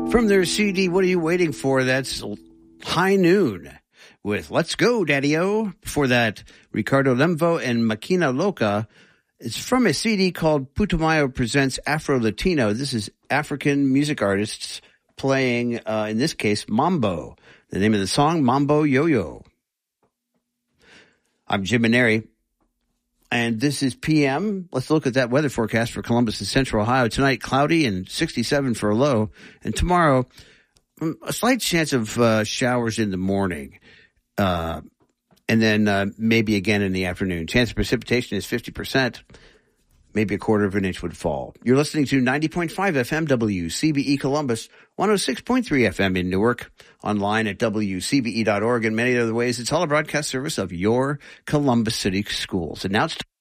From their CD, What Are You Waiting For? That's High Noon with Let's Go, Daddy-O. Before that, Ricardo Lemvo and Maquina Loca. It's from a CD called Putumayo Presents Afro-Latino. This is African music artists playing, in this case, Mambo. The name of the song, Mambo Yo-Yo. I'm Jim Maneri, and this is PM. Let's look at that weather forecast for Columbus and Central Ohio. Tonight, cloudy and 67 for a low. And tomorrow, a slight chance of showers in the morning, and then maybe again in the afternoon. Chance of precipitation is 50%. Maybe a quarter of an inch would fall. You're listening to 90.5 FM WCBE Columbus, 106.3 FM in Newark, online at WCBE.org, and many other ways. It's all a broadcast service of your Columbus City Schools. And now it's